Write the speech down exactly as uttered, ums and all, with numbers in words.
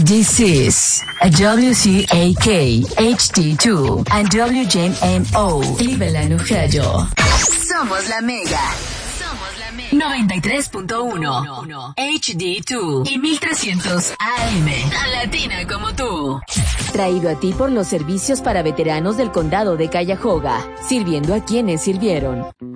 This is a W C A K H D two and W J M O Cleveland, Ohio. Somos la Mega. Somos la Mega. noventa y tres punto uno H D dos y mil trescientos A M. Tan latina como tú. Traído a ti por los servicios para veteranos del condado de Cuyahoga, sirviendo a quienes sirvieron.